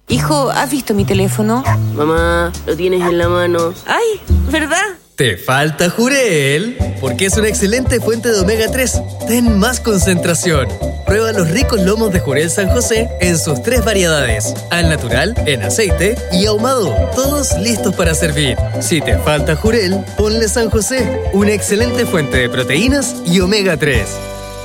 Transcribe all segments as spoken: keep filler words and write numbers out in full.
Hijo, ¿has visto mi teléfono? Mamá, lo tienes en la mano. ¡Ay! ¿Verdad? Te falta Jurel, porque es una excelente fuente de omega tres. Ten más concentración. Prueba los ricos lomos de Jurel San José en sus tres variedades: al natural, en aceite y ahumado. Todos listos para servir. Si te falta Jurel, ponle San José, una excelente fuente de proteínas y omega tres.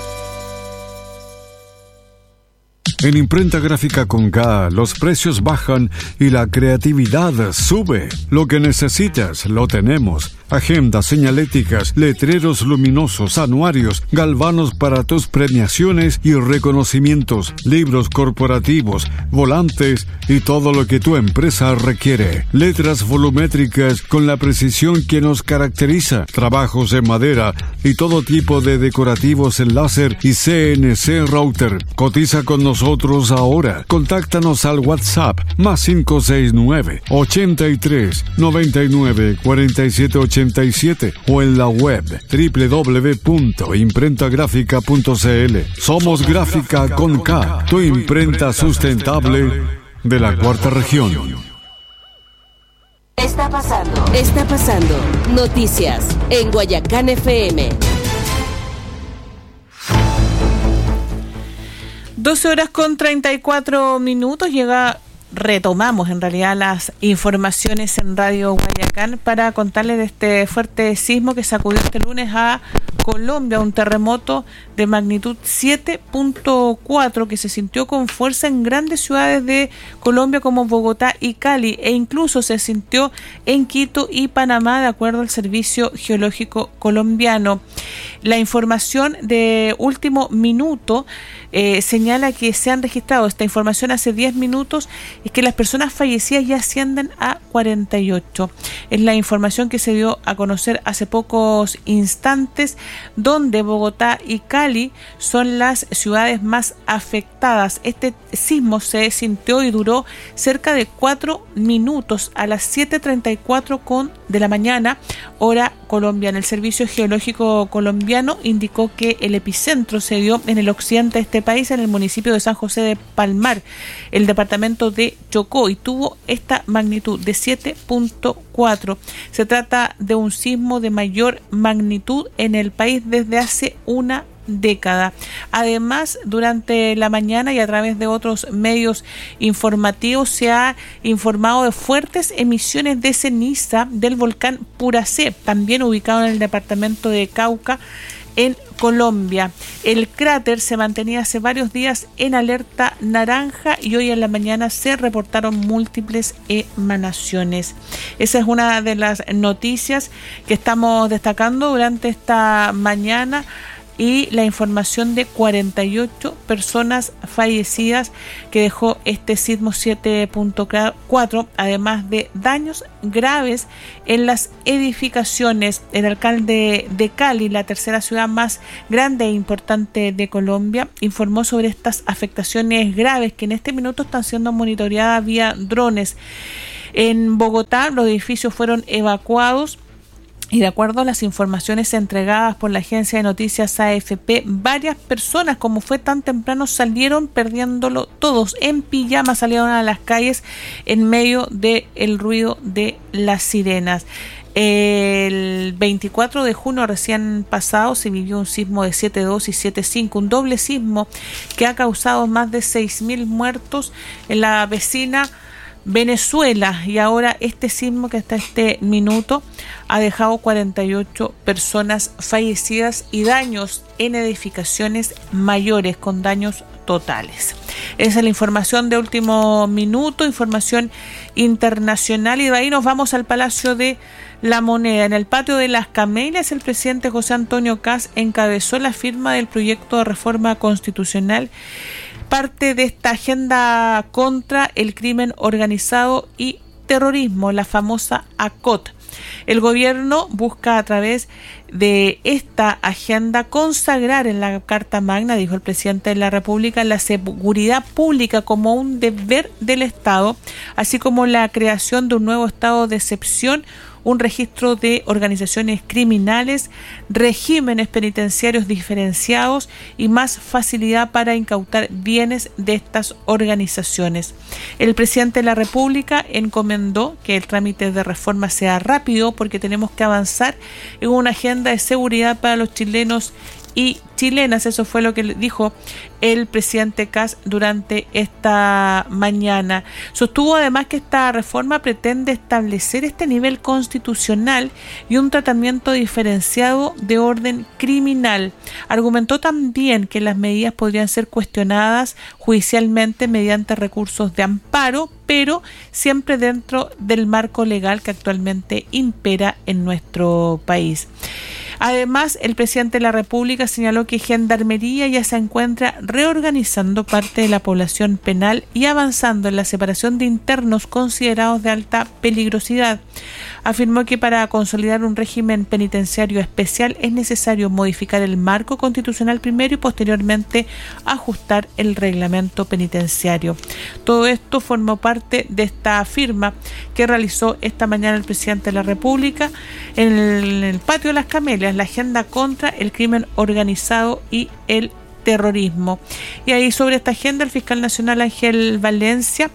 En Imprenta Gráfica con K, los precios bajan y la creatividad sube. Lo que necesitas, lo tenemos. Agendas señaléticas, letreros luminosos, anuarios, galvanos para tus premiaciones y reconocimientos, libros corporativos, volantes y todo lo que tu empresa requiere. Letras volumétricas con la precisión que nos caracteriza. Trabajos en madera y todo tipo de decorativos en láser y C N C router. Cotiza con nosotros ahora. Contáctanos al WhatsApp más cinco seis nueve, ochenta y tres, noventa y nueve, cuarenta y siete ochenta y siete o en la web doble u doble u doble u punto imprenta gráfica punto c l. Somos Gráfica con K, tu imprenta sustentable de la cuarta región. Está pasando, está pasando. Noticias en Guayacán F M. doce horas con treinta y cuatro minutos. Llega, retomamos en realidad las informaciones en Radio Guayacán para contarles de este fuerte sismo que sacudió este lunes a Colombia, un terremoto de magnitud siete punto cuatro que se sintió con fuerza en grandes ciudades de Colombia como Bogotá y Cali, e incluso se sintió en Quito y Panamá, de acuerdo al Servicio Geológico Colombiano. La información de último minuto eh, señala que se han registrado, esta información hace diez minutos, es que las personas fallecidas ya ascienden a cuarenta y ocho. Es la información que se dio a conocer hace pocos instantes, donde Bogotá y Cali son las ciudades más afectadas. Este sismo se sintió y duró cerca de cuatro minutos a las siete treinta y cuatro con, de la mañana, hora colombiana. El Servicio Geológico Colombiano indicó que el epicentro se dio en el occidente de este país, en el municipio de San José de Palmar, el departamento de Chocó, y tuvo esta magnitud de siete punto cuatro. Se trata de un sismo de mayor magnitud en el país desde hace una década. Además, durante la mañana y a través de otros medios informativos se ha informado de fuertes emisiones de ceniza del volcán Puracé, también ubicado en el departamento de Cauca, en Colombia. El cráter se mantenía hace varios días en alerta naranja y hoy en la mañana se reportaron múltiples emanaciones. Esa es una de las noticias que estamos destacando durante esta mañana, y la información de cuarenta y ocho personas fallecidas que dejó este sismo siete punto cuatro, además de daños graves en las edificaciones. El alcalde de Cali, la tercera ciudad más grande e importante de Colombia, informó sobre estas afectaciones graves que en este minuto están siendo monitoreadas vía drones. En Bogotá, los edificios fueron evacuados, y de acuerdo a las informaciones entregadas por la agencia de noticias A F P, varias personas, como fue tan temprano, salieron perdiéndolo todos. En pijama salieron a las calles en medio del ruido de las sirenas. El veinticuatro de junio recién pasado se vivió un sismo de siete punto dos y siete punto cinco, un doble sismo que ha causado más de seis mil muertos en la vecina Venezuela, y ahora este sismo que hasta este minuto ha dejado cuarenta y ocho personas fallecidas y daños en edificaciones mayores con daños totales. Esa es la información de último minuto, información internacional, y de ahí nos vamos al Palacio de la Moneda. En el patio de las Camelias, el presidente José Antonio Kast encabezó la firma del proyecto de reforma constitucional, parte de esta agenda contra el crimen organizado y terrorismo, la famosa A C O T. El gobierno busca a través de esta agenda consagrar en la Carta Magna, dijo el presidente de la República, la seguridad pública como un deber del Estado, así como la creación de un nuevo estado de excepción, un registro de organizaciones criminales, regímenes penitenciarios diferenciados y más facilidad para incautar bienes de estas organizaciones. El presidente de la República encomendó que el trámite de reforma sea rápido porque tenemos que avanzar en una agenda de seguridad para los chilenos y chilenas. Eso fue lo que dijo el presidente Kast durante esta mañana. Sostuvo además que esta reforma pretende establecer este nivel constitucional y un tratamiento diferenciado de orden criminal. Argumentó también que las medidas podrían ser cuestionadas judicialmente mediante recursos de amparo, pero siempre dentro del marco legal que actualmente impera en nuestro país. Además, el presidente de la República señaló que Gendarmería ya se encuentra reorganizando parte de la población penal y avanzando en la separación de internos considerados de alta peligrosidad. Afirmó que para consolidar un régimen penitenciario especial es necesario modificar el marco constitucional primero y posteriormente ajustar el reglamento penitenciario. Todo esto formó parte de esta firma que realizó esta mañana el presidente de la República en el, en el patio de las Camelias, la agenda contra el crimen organizado y el terrorismo. Y ahí sobre esta agenda el fiscal nacional Ángel Valencia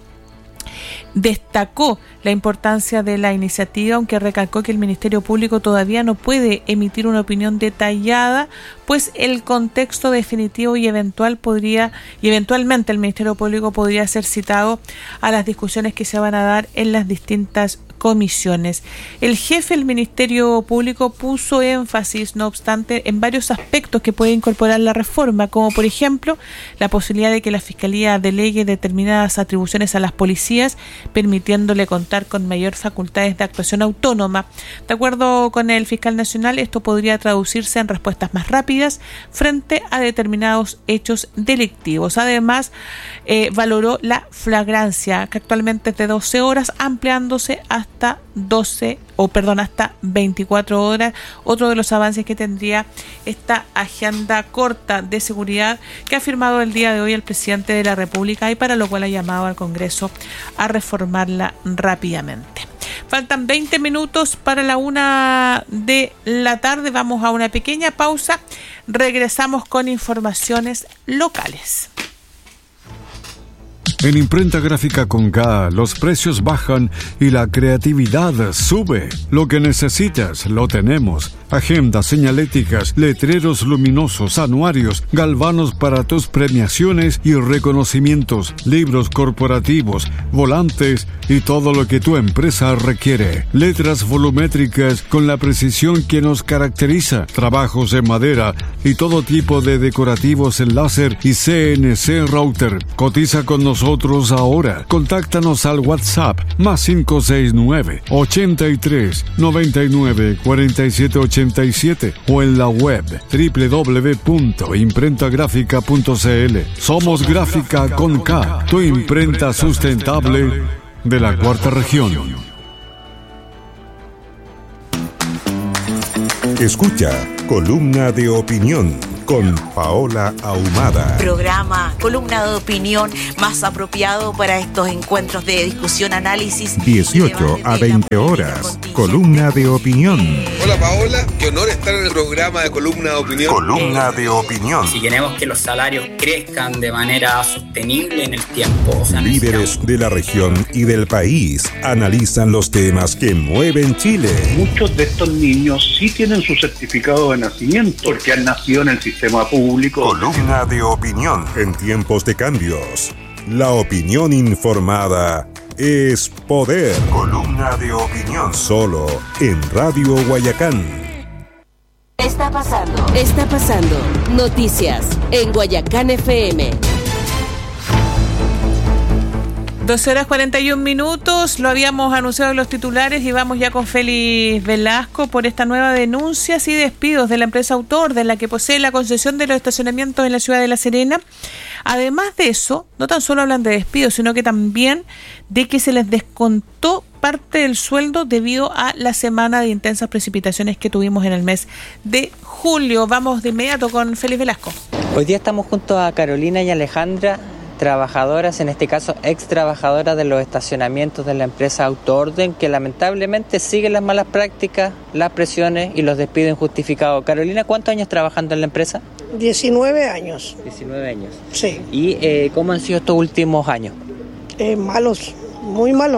destacó la importancia de la iniciativa, aunque recalcó que el Ministerio Público todavía no puede emitir una opinión detallada, pues el contexto definitivo y eventual podría y eventualmente el Ministerio Público podría ser citado a las discusiones que se van a dar en las distintas comisiones. El jefe del Ministerio Público puso énfasis, no obstante, en varios aspectos que puede incorporar la reforma, como por ejemplo la posibilidad de que la Fiscalía delegue determinadas atribuciones a las policías, permitiéndole contar con mayor facultades de actuación autónoma. De acuerdo con el fiscal nacional, esto podría traducirse en respuestas más rápidas frente a determinados hechos delictivos. Además, eh, valoró la flagrancia, que actualmente es de doce horas, ampliándose hasta doce o perdón hasta veinticuatro horas, otro de los avances que tendría esta agenda corta de seguridad que ha firmado el día de hoy el presidente de la República y para lo cual ha llamado al Congreso a reformarla rápidamente. Faltan veinte minutos para la una de la tarde, vamos a una pequeña pausa, regresamos con informaciones locales. En Imprenta Gráfica con K, los precios bajan y la creatividad sube. Lo que necesitas, lo tenemos. Agendas señaléticas, letreros luminosos, anuarios, galvanos para tus premiaciones y reconocimientos, libros corporativos, volantes y todo lo que tu empresa requiere. Letras volumétricas con la precisión que nos caracteriza, trabajos en madera y todo tipo de decorativos en láser y C N C router. Cotiza con nosotros ahora. Contáctanos al WhatsApp más cinco seis nueve, ochenta y tres, noventa y nueve, cuarenta y siete ochenta y siete o en la web doble u doble u doble u punto imprenta gráfica punto c l. Somos Gráfica con K, tu imprenta sustentable de la cuarta región. Escucha Columna de Opinión con Paola Ahumada. Programa, columna de opinión más apropiado para estos encuentros de discusión, análisis. dieciocho a veinte horas. Columna de Opinión. Hola Paola, qué honor estar en el programa de Columna de Opinión. Columna de Opinión. Si queremos que los salarios crezcan de manera sostenible en el tiempo. O sea, líderes de la región y del país analizan los temas que mueven Chile. Muchos de estos niños sí tienen su certificado de nacimiento porque han nacido en el sistema público. Columna de Opinión. En tiempos de cambios, la opinión informada es poder. Columna de Opinión. Solo en Radio Guayacán. Está pasando. Está pasando. Noticias en Guayacán F M. doce horas cuarenta y un minutos, lo habíamos anunciado en los titulares y vamos ya con Félix Velasco por esta nueva denuncias y despidos de la empresa Autor, de la que posee la concesión de los estacionamientos en la ciudad de La Serena. Además de eso, no tan solo hablan de despidos, sino que también de que se les descontó parte del sueldo debido a la semana de intensas precipitaciones que tuvimos en el mes de julio. Vamos de inmediato con Félix Velasco. Hoy día estamos junto a Carolina y Alejandra, trabajadoras, en este caso ex trabajadoras de los estacionamientos de la empresa Autoorden, que lamentablemente siguen las malas prácticas, las presiones y los despidos injustificados. Carolina, ¿cuántos años trabajando en la empresa? diecinueve años. diecinueve años. Sí. ¿Y eh, cómo han sido estos últimos años? Eh, malos, muy malos.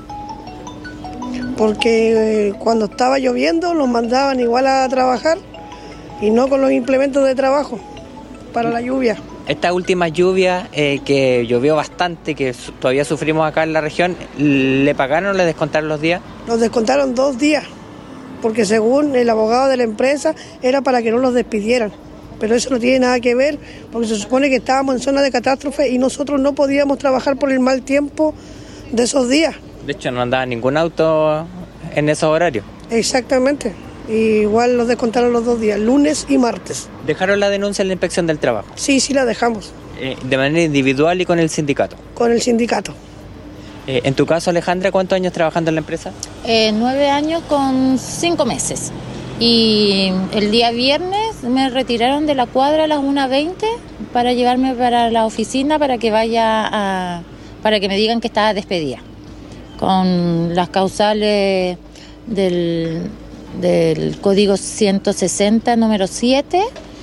Porque eh, cuando estaba lloviendo los mandaban igual a trabajar y no con los implementos de trabajo para la lluvia. Esta última lluvia eh, que llovió bastante, que su- todavía sufrimos acá en la región, ¿le pagaron o le descontaron los días? Nos descontaron dos días, porque según el abogado de la empresa era para que no los despidieran. Pero eso no tiene nada que ver, porque se supone que estábamos en zona de catástrofe y nosotros no podíamos trabajar por el mal tiempo de esos días. De hecho, no andaba ningún auto en esos horarios. Exactamente. Y igual los descontaron los dos días, lunes y martes. ¿Dejaron la denuncia en la inspección del trabajo? Sí, sí la dejamos, Eh, de manera individual y con el sindicato. con el sindicato. Eh, en tu caso, Alejandra, ¿cuántos años trabajando en la empresa? Eh, nueve años con cinco meses. Y el día viernes me retiraron de la cuadra a las una veinte para llevarme para la oficina para que vaya a, para que me digan que estaba despedida. Con las causales del, del código ciento sesenta, número siete,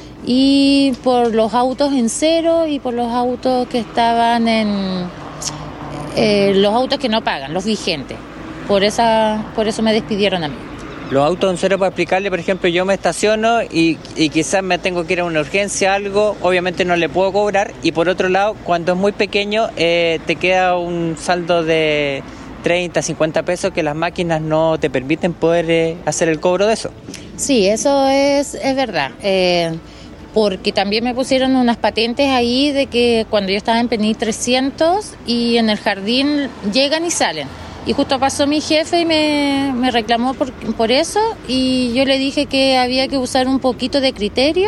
y por los autos en cero y por los autos que estaban en... Eh, los autos que no pagan, los vigentes. Por, esa, por eso me despidieron a mí. Los autos en cero, para explicarle, por ejemplo, yo me estaciono y, y quizás me tengo que ir a una urgencia, algo, obviamente no le puedo cobrar. Y por otro lado, cuando es muy pequeño, eh, te queda un saldo de treinta, cincuenta pesos que las máquinas no te permiten poder eh, hacer el cobro de eso. Sí, eso es, es verdad. Eh, porque también me pusieron unas patentes ahí de que cuando yo estaba en Penny trescientos y en el jardín llegan y salen. Y justo pasó mi jefe y me, me reclamó por, por eso, y yo le dije que había que usar un poquito de criterio,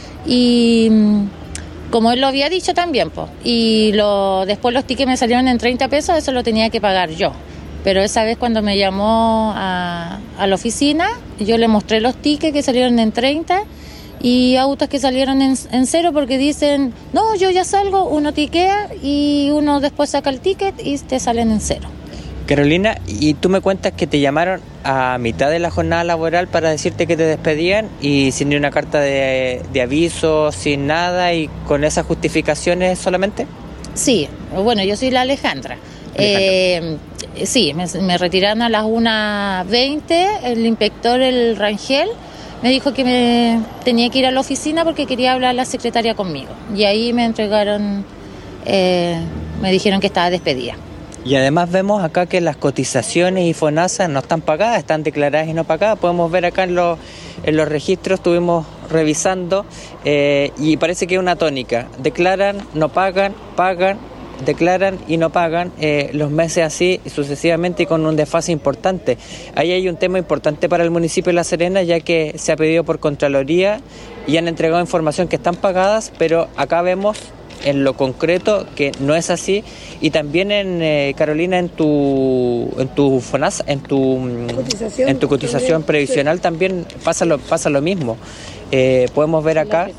y mm, como él lo había dicho también, pues, y lo, después los tickets me salieron en treinta pesos, eso lo tenía que pagar yo. Pero esa vez cuando me llamó a, a la oficina, yo le mostré los tickets que salieron en treinta y autos que salieron en, en cero, porque dicen, no, yo ya salgo, uno tiquea y uno después saca el ticket y te salen en cero. Carolina, y tú me cuentas que te llamaron a mitad de la jornada laboral para decirte que te despedían y sin ni una carta de, de aviso, sin nada, y con esas justificaciones solamente. Sí, bueno, yo soy la Alejandra. Eh, sí, me, me retiraron a las una veinte, el inspector, el Rangel, me dijo que me tenía que ir a la oficina porque quería hablar la secretaria conmigo. Y ahí me entregaron, eh, me dijeron que estaba despedida. Y además vemos acá que las cotizaciones y FONASA no están pagadas, están declaradas y no pagadas. Podemos ver acá en los, en los registros, estuvimos revisando, eh, y parece que es una tónica. Declaran, no pagan, pagan, declaran y no pagan, eh, los meses así sucesivamente y con un desfase importante. Ahí hay un tema importante para el municipio de La Serena, ya que se ha pedido por Contraloría y han entregado información que están pagadas, pero acá vemos en lo concreto que no es así. Y también en eh, Carolina, en tu en tu FONASA, en tu cotización, en tu cotización también, previsional, sí, también pasa lo pasa lo mismo. Eh, podemos ver acá,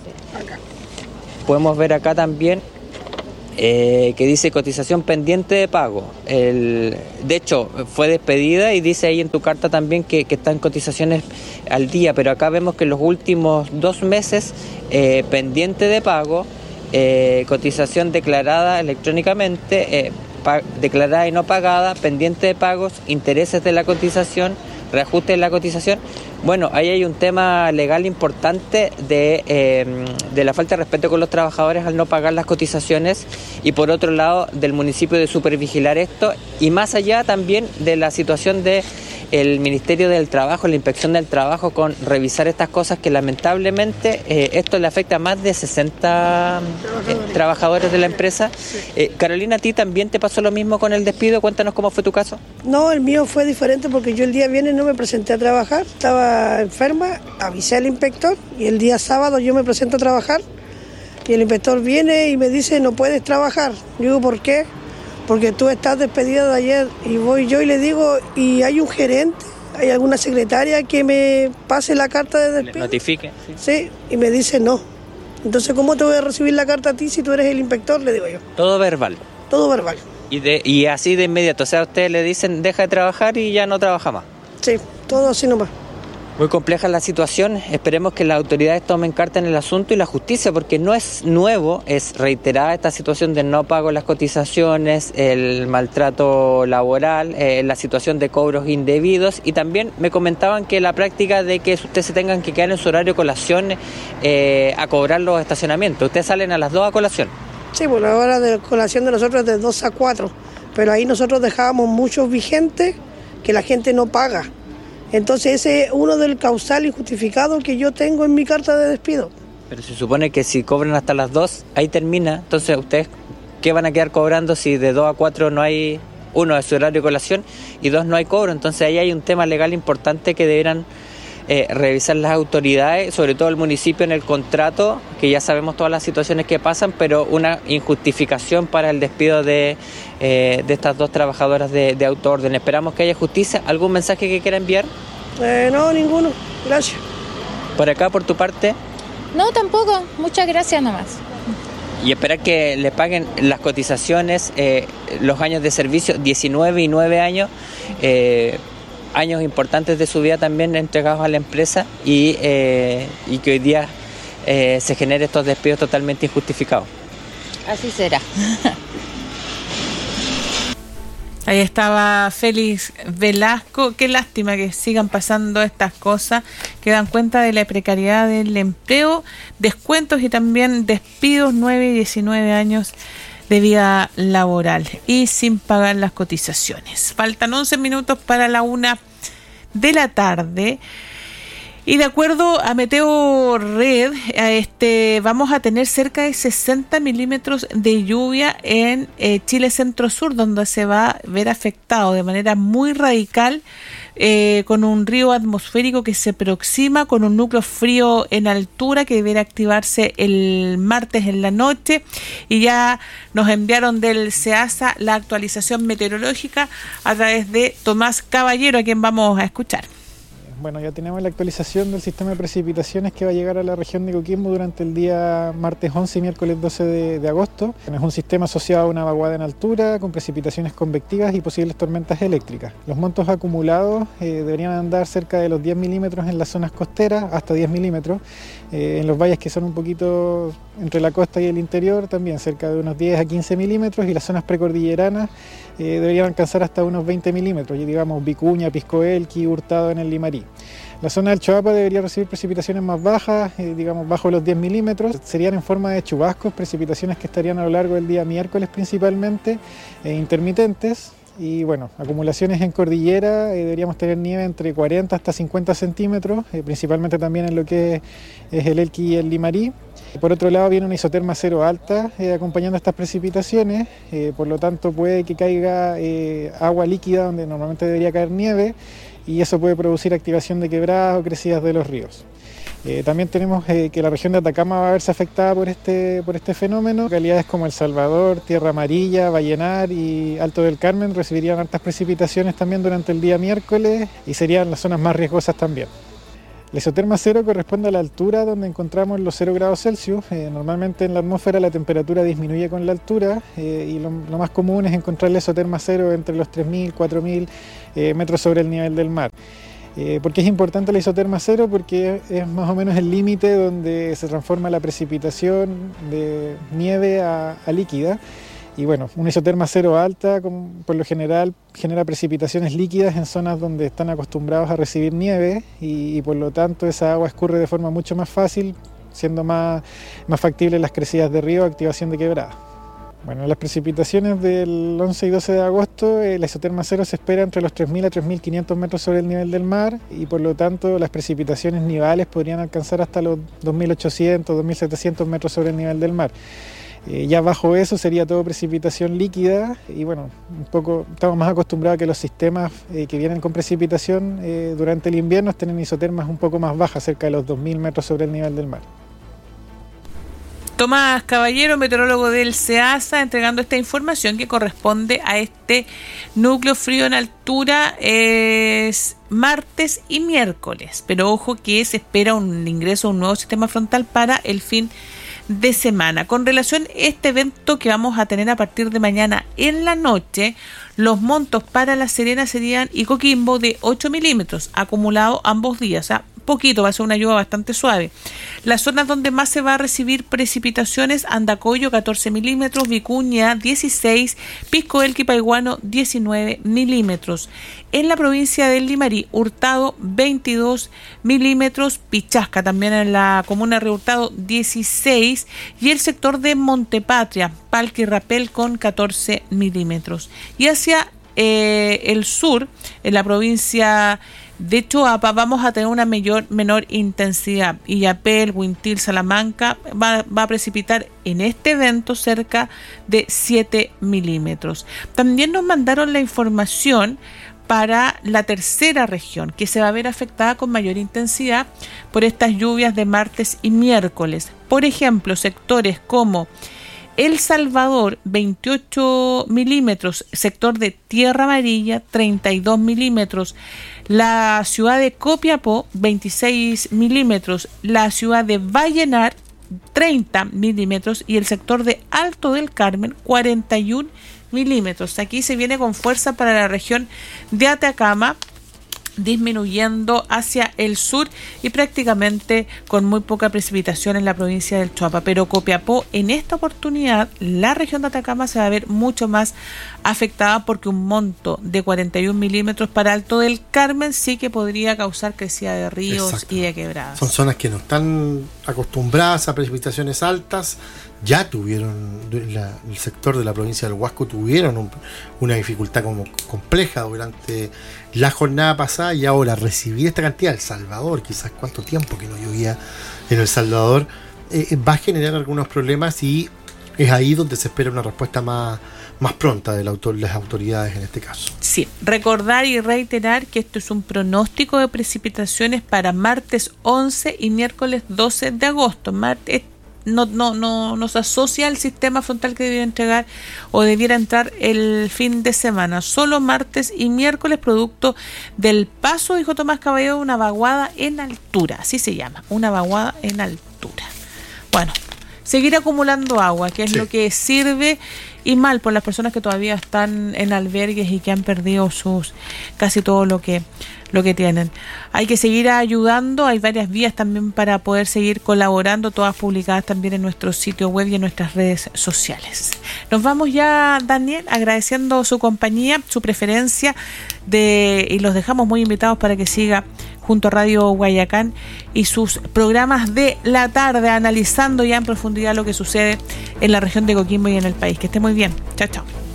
podemos ver acá también eh, que dice cotización pendiente de pago. El, de hecho, fue despedida y dice ahí en tu carta también que, que están cotizaciones al día, pero acá vemos que en los últimos dos meses eh, pendiente de pago, Eh, cotización declarada electrónicamente, eh, pa- declarada y no pagada, pendiente de pagos, intereses de la cotización, reajuste de la cotización. Bueno, ahí hay un tema legal importante de, eh, de la falta de respeto con los trabajadores al no pagar las cotizaciones, y por otro lado del municipio de supervigilar esto, y más allá también de la situación de el Ministerio del Trabajo, la Inspección del Trabajo, con revisar estas cosas que lamentablemente eh, esto le afecta a más de sesenta eh, trabajadores de la empresa. Eh, Carolina, ¿a ti también te pasó lo mismo con el despido? Cuéntanos cómo fue tu caso. No, el mío fue diferente porque yo el día viernes no me presenté a trabajar, estaba enferma, avisé al inspector y el día sábado yo me presento a trabajar y el inspector viene y me dice no puedes trabajar. Yo digo, ¿por qué? porque tú estás despedida de ayer y voy yo y le digo, ¿y hay un gerente? ¿Hay alguna secretaria que me pase la carta de despido? ¿Le notifique? Sí. sí, y me dice no. Entonces, ¿cómo te voy a recibir la carta a ti si tú eres el inspector? Le digo yo. Todo verbal. Todo verbal. Y, de, y así de inmediato, o sea, a ustedes le dicen deja de trabajar y ya no trabaja más. Sí, todo así nomás. Muy compleja la situación, esperemos que las autoridades tomen carta en el asunto y la justicia, porque no es nuevo, es reiterada esta situación de no pago de las cotizaciones, el maltrato laboral, eh, la situación de cobros indebidos, y también me comentaban que la práctica de que ustedes se tengan que quedar en su horario de colación eh, a cobrar los estacionamientos. Ustedes salen a las dos a colación. Sí, pues la hora de colación de nosotros es de dos a cuatro, pero ahí nosotros dejábamos muchos vigentes que la gente no paga. Entonces ese es uno del causal injustificado que yo tengo en mi carta de despido. Pero se supone que si cobran hasta las dos, ahí termina. Entonces, ¿ustedes qué van a quedar cobrando si de dos a cuatro no hay, uno es su horario de colación y dos no hay cobro? Entonces ahí hay un tema legal importante que deberán eh, revisar las autoridades, sobre todo el municipio en el contrato, que ya sabemos todas las situaciones que pasan, pero una injustificación para el despido de, eh, de estas dos trabajadoras de, de autoorden. Esperamos que haya justicia. ¿Algún mensaje que quiera enviar? Eh, no, ninguno. Gracias. ¿Por acá, por tu parte? No, tampoco. Muchas gracias nomás. Y esperar que les paguen las cotizaciones, eh, los años de servicio, diecinueve y nueve años, eh, años importantes de su vida también entregados a la empresa, y, eh, y que hoy día eh, se generen estos despidos totalmente injustificados. Así será. Ahí estaba Félix Velasco. Qué lástima que sigan pasando estas cosas, que dan cuenta de la precariedad del empleo, descuentos y también despidos, nueve y diecinueve años de vida laboral y sin pagar las cotizaciones. Faltan once minutos para la una de la tarde. Y de acuerdo a Meteo Red, este, vamos a tener cerca de sesenta milímetros de lluvia en eh, Chile Centro-Sur, donde se va a ver afectado de manera muy radical eh, con un río atmosférico que se aproxima, con un núcleo frío en altura que deberá activarse el martes en la noche. Y ya nos enviaron del SEASA la actualización meteorológica a través de Tomás Caballero, a quien vamos a escuchar. Bueno, ya tenemos la actualización del sistema de precipitaciones que va a llegar a la región de Coquimbo durante el día martes once y miércoles doce de, de agosto. Es un sistema asociado a una vaguada en altura, con precipitaciones convectivas y posibles tormentas eléctricas. Los montos acumulados eh, deberían andar cerca de los diez milímetros en las zonas costeras, hasta diez milímetros. Eh, en los valles que son un poquito entre la costa y el interior, también cerca de unos diez a quince milímetros, y las zonas precordilleranas eh, deberían alcanzar hasta unos veinte milímetros, y digamos Vicuña, Pisco Elqui, Hurtado en el Limarí. La zona del Choapa debería recibir precipitaciones más bajas, eh, digamos bajo los diez milímetros, serían en forma de chubascos, precipitaciones que estarían a lo largo del día miércoles principalmente, eh, intermitentes. Y bueno, acumulaciones en cordillera, eh, deberíamos tener nieve entre cuarenta hasta cincuenta centímetros, eh, principalmente también en lo que es, es el Elqui y el Limarí. Por otro lado viene una isoterma cero alta eh, acompañando estas precipitaciones, eh, por lo tanto puede que caiga eh, agua líquida donde normalmente debería caer nieve, y eso puede producir activación de quebradas o crecidas de los ríos. Eh, también tenemos eh, que la región de Atacama va a verse afectada por este, por este fenómeno. Localidades como El Salvador, Tierra Amarilla, Vallenar y Alto del Carmen recibirían altas precipitaciones también durante el día miércoles, y serían las zonas más riesgosas también. La isoterma cero corresponde a la altura donde encontramos los cero grados Celsius. Eh, normalmente en la atmósfera la temperatura disminuye con la altura, eh, y lo, lo más común es encontrar la isoterma cero entre los tres mil, cuatro mil eh, metros sobre el nivel del mar. Eh, ¿Por qué es importante la isoterma cero? Porque es más o menos el límite donde se transforma la precipitación de nieve a, a líquida. Y bueno, una isoterma cero alta, como por lo general, genera precipitaciones líquidas en zonas donde están acostumbrados a recibir nieve, y, y por lo tanto esa agua escurre de forma mucho más fácil, siendo más, más factibles las crecidas de río, activación de quebradas. Bueno, las precipitaciones del once y doce de agosto, eh, la isoterma cero se espera entre los tres mil a tres mil quinientos metros sobre el nivel del mar, y por lo tanto las precipitaciones nivales podrían alcanzar hasta los dos mil ochocientos, dos mil setecientos metros sobre el nivel del mar. Eh, ya bajo eso sería todo precipitación líquida, y bueno, un poco estamos más acostumbrados a que los sistemas eh, que vienen con precipitación eh, durante el invierno tienen isotermas un poco más bajas, cerca de los dos mil metros sobre el nivel del mar. Tomás Caballero, meteorólogo del SEASA, entregando esta información que corresponde a este núcleo frío en altura, es martes y miércoles. Pero ojo que se espera un ingreso a un nuevo sistema frontal para el fin de semana. Con relación a este evento que vamos a tener a partir de mañana en la noche, los montos para La Serena serían y Coquimbo de ocho milímetros acumulado ambos días, o sea, poquito, va a ser una lluvia bastante suave. Las zonas donde más se va a recibir precipitaciones: Andacoyo catorce milímetros, Vicuña dieciséis, Pisco del Quipayguano diecinueve milímetros. En la provincia del Limarí, Hurtado veintidós milímetros, Pichasca también en la comuna de Río Hurtado dieciséis, y el sector de Montepatria, Palqui y Rapel con catorce milímetros. Y hacia eh, el sur, en la provincia de Choapa, vamos a tener una mayor, menor intensidad. Illapel, Huintil, Salamanca va, va a precipitar en este evento cerca de siete milímetros. También nos mandaron la información para la tercera región, que se va a ver afectada con mayor intensidad por estas lluvias de martes y miércoles. Por ejemplo, sectores como El Salvador, veintiocho milímetros, sector de Tierra Amarilla, treinta y dos milímetros, la ciudad de Copiapó, veintiséis milímetros, la ciudad de Vallenar, treinta milímetros, y el sector de Alto del Carmen, cuarenta y un milímetros. Aquí se viene con fuerza para la región de Atacama, disminuyendo hacia el sur y prácticamente con muy poca precipitación en la provincia del Choapa. Pero Copiapó, en esta oportunidad, la región de Atacama se va a ver mucho más afectada, porque un monto de cuarenta y un milímetros para Alto del Carmen sí que podría causar crecida de ríos. Exacto. Y de quebradas. Son zonas que no están acostumbradas a precipitaciones altas. Ya tuvieron, la, el sector de la provincia del Huasco tuvieron un, una dificultad como compleja durante la jornada pasada, y ahora recibir esta cantidad. El Salvador, quizás cuánto tiempo que no llovía en El Salvador, eh, va a generar algunos problemas, y es ahí donde se espera una respuesta más, más pronta de la autor, las autoridades en este caso. Sí, recordar y reiterar que esto es un pronóstico de precipitaciones para martes once y miércoles doce de agosto. Martes No, no, no nos asocia al sistema frontal que debiera entregar o debiera entrar el fin de semana. Solo martes y miércoles, producto del paso, dijo Tomás Caballero, una vaguada en altura. Así se llama, una vaguada en altura. Bueno, seguir acumulando agua, que es sí. lo que sirve, y mal por las personas que todavía están en albergues y que han perdido sus casi todo lo que lo que tienen. Hay que seguir ayudando, hay varias vías también para poder seguir colaborando, todas publicadas también en nuestro sitio web y en nuestras redes sociales. Nos vamos ya, Daniel, agradeciendo su compañía, su preferencia, de y los dejamos muy invitados para que siga junto a Radio Guayacán y sus programas de la tarde, analizando ya en profundidad lo que sucede en la región de Coquimbo y en el país. Que esté muy bien. Chao, chao.